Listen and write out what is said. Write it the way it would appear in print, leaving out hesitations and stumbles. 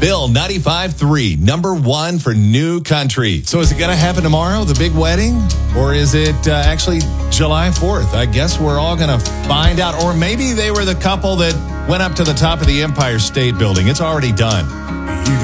Bill 95.3, number one for New Country. So is it going to happen tomorrow, the big wedding? Or is it actually July 4th? I guess we're all going to find out. Or maybe they were the couple that went up to the top of the Empire State Building. It's already done.